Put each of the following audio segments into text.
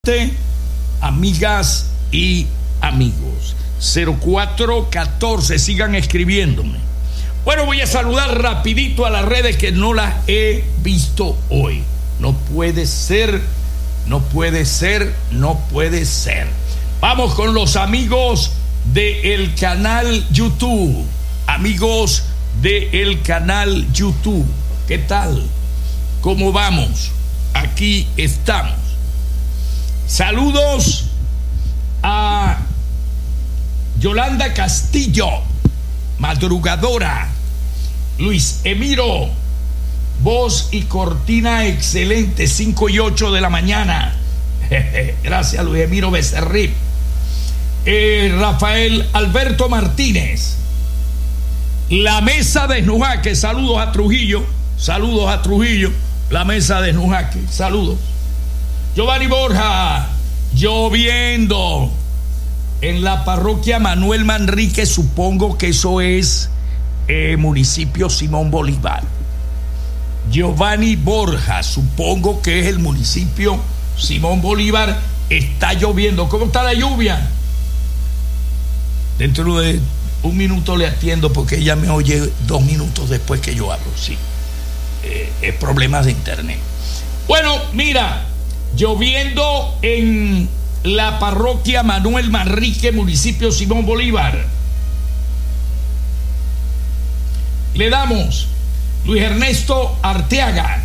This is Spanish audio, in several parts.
gente, amigas y amigos. 0414, sigan escribiéndome. Bueno, voy a saludar rapidito a las redes que no las he visto hoy. No puede ser. Vamos con los amigos del canal YouTube. Amigos del canal YouTube, ¿qué tal? ¿Cómo vamos? Aquí estamos. Saludos a Yolanda Castillo, madrugadora. Luis Emiro, voz y cortina excelente, 5 y 8 de la mañana. Gracias, Luis Emiro Becerril. Rafael Alberto Martínez, la mesa de Esnujaque, saludos a Trujillo, la mesa de Esnujaque, saludos. Giovanni Borja, lloviendo en la parroquia Manuel Manrique, supongo que eso es municipio Simón Bolívar. Giovanni Borja, supongo que es el municipio Simón Bolívar. Está lloviendo. ¿Cómo está la lluvia? Dentro de un minuto le atiendo porque ella me oye 2 minutos después que yo hablo. Sí, es problemas de internet. Bueno, mira, lloviendo en la parroquia Manuel Manrique, municipio Simón Bolívar. Le damos Luis Ernesto Arteaga,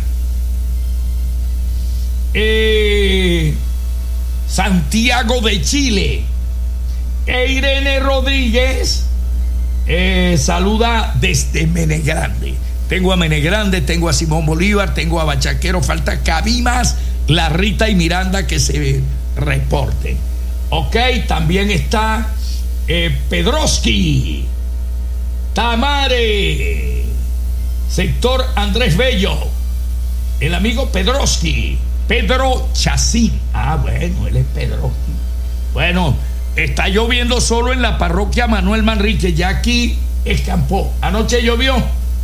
Santiago de Chile, Irene Rodríguez saluda desde Menegrande. Tengo a Menegrande, tengo a Simón Bolívar, tengo a Bachaquero, falta Cabimas, La Rita y Miranda que se reporten. Ok, también está Pedroski, Tamare, sector Andrés Bello, el amigo Pedroski, Pedro Chacín. Bueno, él es Pedroski. Bueno, está lloviendo solo en la parroquia Manuel Manrique, ya aquí escampó. Anoche llovió,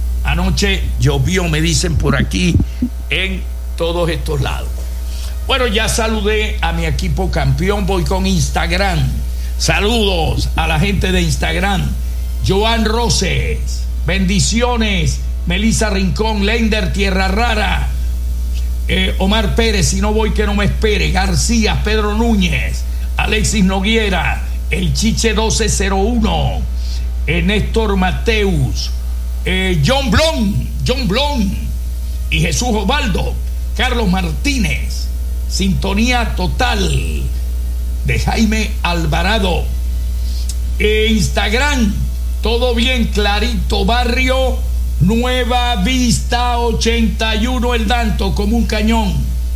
me dicen por aquí en todos estos lados. Bueno, ya saludé a mi equipo campeón, voy con Instagram. Saludos a la gente de Instagram. Joan Roses, bendiciones. Melissa Rincón, Lender Tierra Rara, Omar Pérez, si no voy que no me espere, García, Pedro Núñez, Alexis Noguera, el Chiche 1201, Néstor Mateus, John Blon y Jesús Osvaldo, Carlos Martínez, Sintonía Total de Jaime Alvarado, Instagram, todo bien clarito, barrio Nueva Vista 81 El Danto, como un cañón.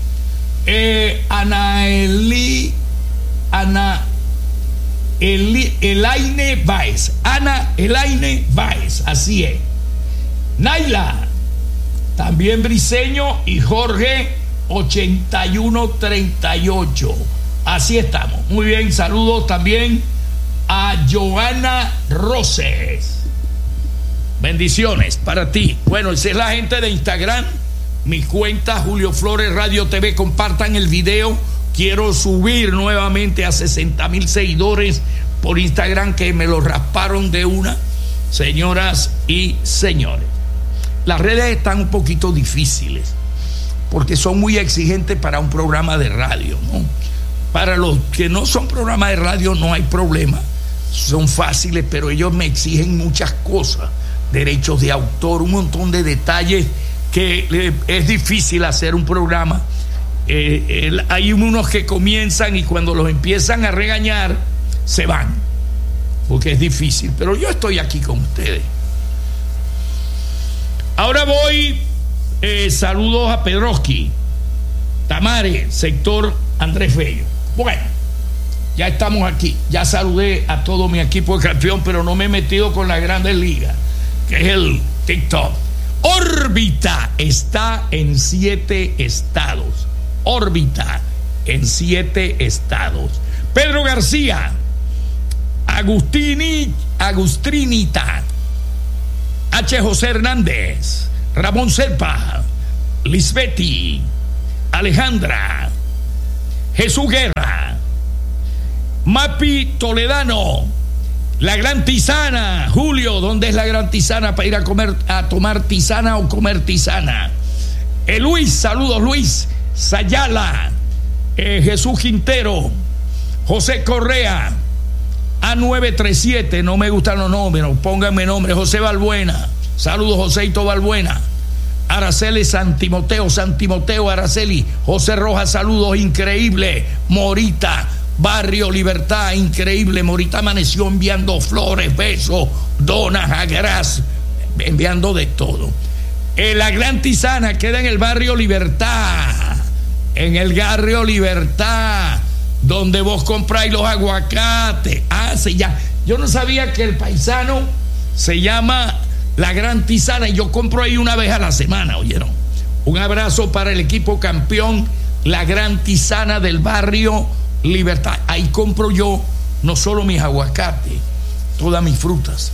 Elaine Baez, Ana Elaine Baez, así es. Naila, también Briseño y Jorge 8138, así estamos. Muy bien, saludos también a Joana Roses. Bendiciones para ti. Bueno, esa es la gente de Instagram. Mi cuenta Julio Flores Radio TV. Compartan el video. Quiero subir nuevamente a 60,000 seguidores por Instagram, que me lo rasparon de una. Señoras y señores, las redes están un poquito difíciles porque son muy exigentes para un programa de radio, ¿no? Para los que no son programas de radio no hay problema, son fáciles, pero ellos me exigen muchas cosas, derechos de autor, un montón de detalles que es difícil hacer un programa. Hay unos que comienzan y cuando los empiezan a regañar se van porque es difícil, pero yo estoy aquí con ustedes. Ahora voy, saludos a Pedroski, Tamare, sector Andrés Bello. Bueno, ya estamos aquí, ya saludé a todo mi equipo de campeón, pero no me he metido con las grandes ligas, que es el TikTok. Órbita está en 7 estados. Órbita en 7 estados. Pedro García, Agustrinita, H. José Hernández, Ramón Serpa, Lisbeti, Alejandra, Jesús Guerra, Mapi Toledano, La Gran Tisana. Julio, ¿dónde es La Gran Tisana para ir a tomar tisana o comer tisana? Luis, saludos Luis. Sayala, Jesús Quintero, José Correa, A937, no me gustan los números, pónganme nombre. José Balbuena, saludos Joséito Balbuena. Araceli Santimoteo, Araceli. José Rojas, saludos, increíble. Morita, Barrio Libertad, increíble. Morita amaneció enviando flores, besos, donas, agras, enviando de todo. La Gran Tisana queda en el Barrio Libertad, en el Barrio Libertad, donde vos compráis los aguacates. Sí, ya. Yo no sabía que el paisano se llama La Gran Tisana y yo compro ahí una vez a la semana, ¿oyeron? Un abrazo para el equipo campeón, La Gran Tisana del Barrio Libertad. Ahí compro yo no solo mis aguacates, todas mis frutas.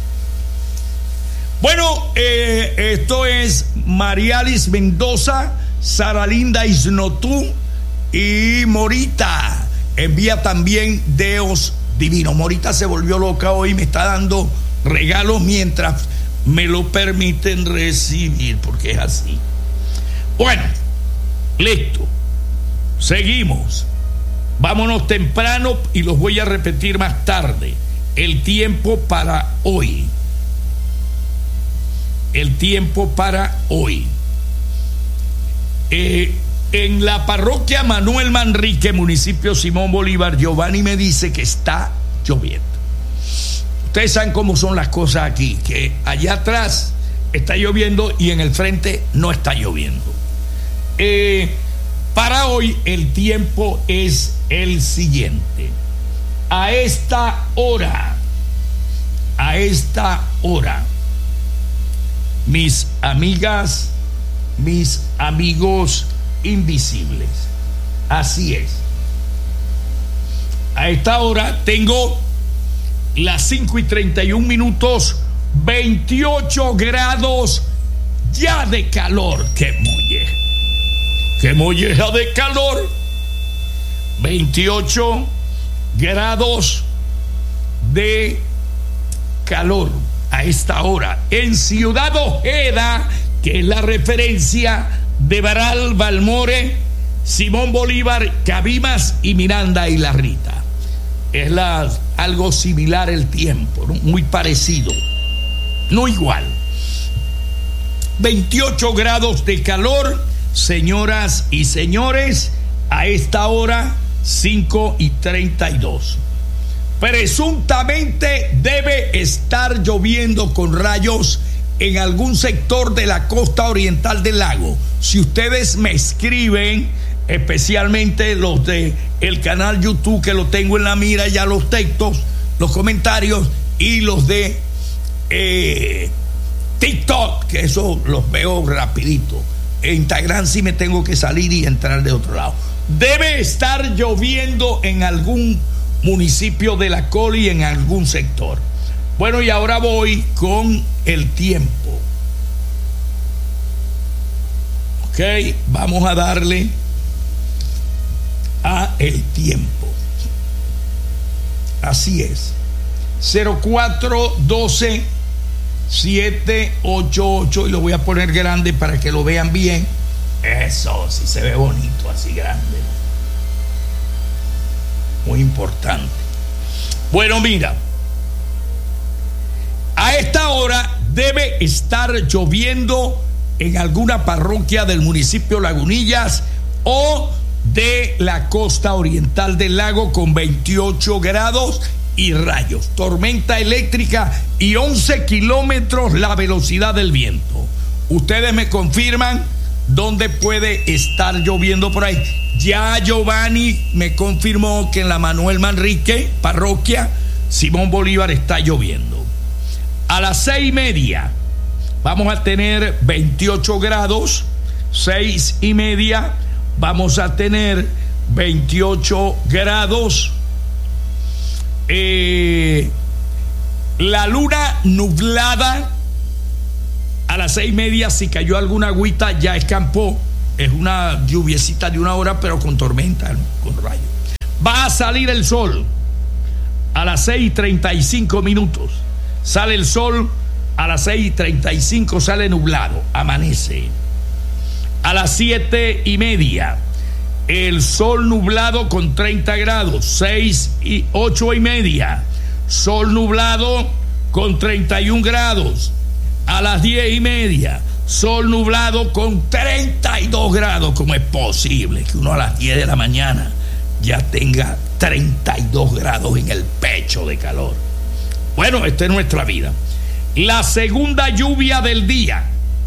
Bueno, esto es Marialis Mendoza, Sara Linda Isnotú y Morita. Envía también Deos Divino. Morita se volvió loca hoy, me está dando regalos mientras me lo permiten recibir, porque es así. Bueno, listo. Seguimos. Vámonos temprano y los voy a repetir más tarde. El tiempo para hoy. El tiempo para hoy. En la parroquia Manuel Manrique, municipio Simón Bolívar, Giovanni me dice que está lloviendo. Ustedes saben cómo son las cosas aquí, que allá atrás está lloviendo y en el frente no está lloviendo. Para hoy el tiempo es el siguiente. A esta hora, mis amigas, mis amigos invisibles, así es. A esta hora tengo las 5:31, 28 grados ya de calor. ¡Qué molleja de calor! 28 grados de calor a esta hora en Ciudad Ojeda, que es la referencia de Baral, Balmore, Simón Bolívar, Cabimas y Miranda y La Rita. Es algo similar el tiempo, ¿no? Muy parecido, no igual. 28 grados de calor, señoras y señores, a esta hora 5:32. Presuntamente debe estar lloviendo con rayos en algún sector de la costa oriental del lago. Si ustedes me escriben, especialmente los de el canal YouTube, que lo tengo en la mira ya, los textos, los comentarios, y los de TikTok, que eso los veo rapidito. En Instagram sí me tengo que salir y entrar de otro lado. Debe estar lloviendo en algún municipio de la Coli, en algún sector. Bueno, y ahora voy con el tiempo. Ok, vamos a darle a el tiempo. Así es. 0412 788, y lo voy a poner grande para que lo vean bien. Eso sí se ve bonito, así grande, ¿no? Muy importante. Bueno, mira, a esta hora debe estar lloviendo en alguna parroquia del municipio Lagunillas o de la costa oriental del lago, con 28 grados y rayos, tormenta eléctrica y 11 kilómetros la velocidad del viento. Ustedes me confirman dónde puede estar lloviendo por ahí. Ya Giovanni me confirmó que en la Manuel Manrique, parroquia Simón Bolívar, está lloviendo. A las 6:30 vamos a tener 28 grados. 6:30 vamos a tener 28 grados. La luna nublada. A las 6:30, si cayó alguna agüita, ya escampó. es una lluviecita de 1 hora, pero con tormenta, con rayos. Va a salir el sol a las 6:35. Sale el sol a las 6:35, sale nublado, amanece. A las 7:30, el sol nublado con 30 grados. 8:30, sol nublado con 31 grados. A las 10:30, sol nublado con 32 grados. ¿Cómo es posible que uno a las 10 de la mañana ya tenga 32 grados en el pecho de calor? Bueno, esta es nuestra vida. La segunda lluvia del día,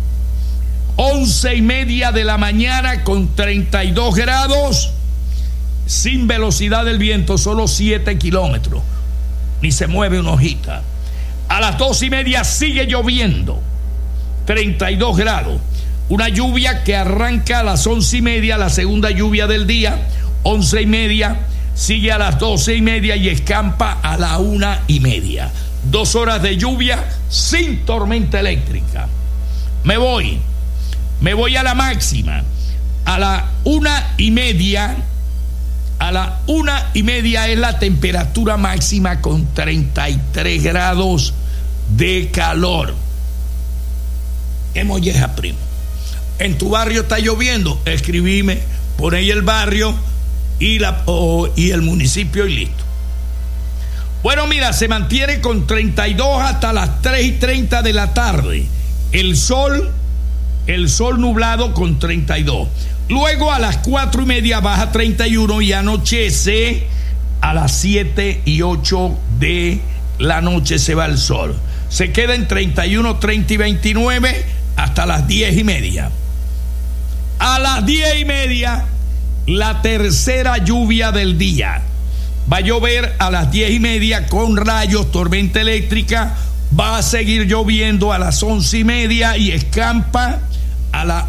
11:30 de la mañana con 32 grados, sin velocidad del viento, solo 7 kilómetros, ni se mueve una hojita. A las 12:30 sigue lloviendo, 32 grados. Una lluvia que arranca a las 11:30, la segunda lluvia del día, 11:30, sigue a las 12:30 y escampa a la 1:30. 2 horas de lluvia sin tormenta eléctrica. Me voy a la máxima. A la 1:30, a la 1:30 es la temperatura máxima con 33 grados de calor. ¿Qué molleja, primo? ¿En tu barrio está lloviendo? Escribime, pon ahí el barrio y el municipio y listo. Bueno, mira, se mantiene con 32 hasta las 3:30 de la tarde. El sol nublado con 32. Luego a las 4:30 baja 31 y anochece a las 7:08 de la noche, se va el sol. Se queda en 31, 30 y 29 hasta las 10:30. A las 10:30, la tercera lluvia del día. Va a llover a las 10:30 con rayos, tormenta eléctrica. Va a seguir lloviendo a las 11:30 y escampa a las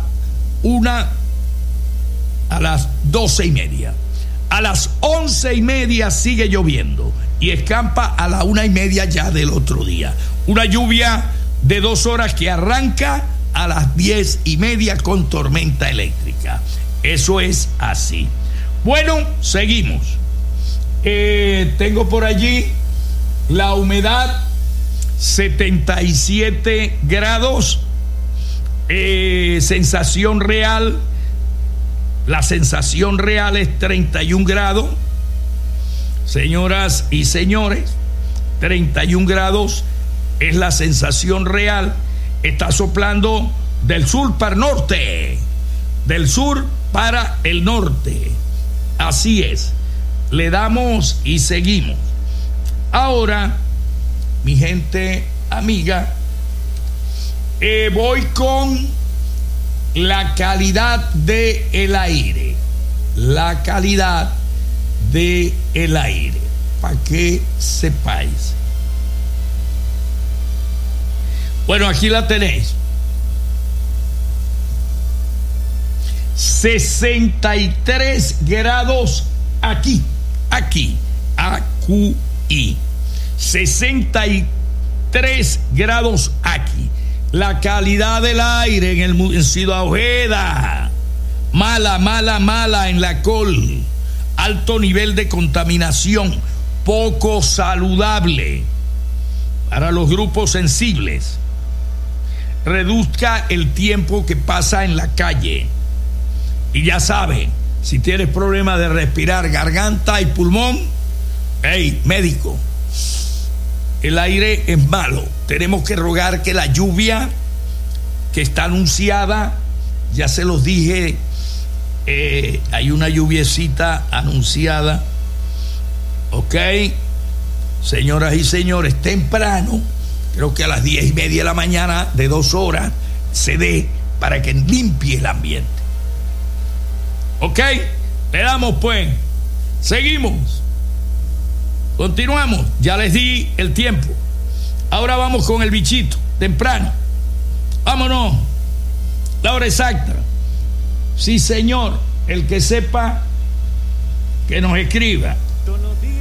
12:30. A las 11:30 sigue lloviendo y escampa a la 1:30 ya del otro día. Una lluvia de 2 horas que arranca a las 10:30 con tormenta eléctrica. Eso es así. Bueno, seguimos. Tengo por allí la humedad 77 grados, sensación real, la sensación real es 31 grados, señoras y señores, 31 grados es la sensación real. Está soplando del sur para el norte, del sur para el norte, así es. Le damos y seguimos. Ahora, mi gente amiga, voy con la calidad del aire. La calidad del aire, para que sepáis. Bueno, aquí la tenéis. 63 grados aquí. AQI. 63 grados aquí. La calidad del aire en Ciudad Ojeda, mala en la Col. Alto nivel de contaminación, poco saludable para los grupos sensibles. Reduzca el tiempo que pasa en la calle. Y ya sabe, si tienes problemas de respirar, garganta y pulmón, médico, el aire es malo. Tenemos que rogar que la lluvia que está anunciada, ya se los dije, hay una lluviecita anunciada, ok, señoras y señores, temprano, creo que a las 10:30 de la mañana, de 2 horas, se dé para que limpie el ambiente. Ok, le damos pues, seguimos, continuamos, ya les di el tiempo. Ahora vamos con el bichito, temprano. Vámonos, la hora exacta. Sí, señor, el que sepa, que nos escriba.